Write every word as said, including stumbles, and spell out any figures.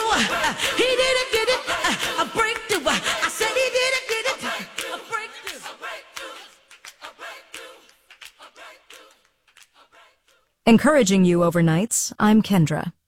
He did it, did it, a breakthrough. I said he did it, did it, a breakthrough. Encouraging you overnights, I'm Kendra.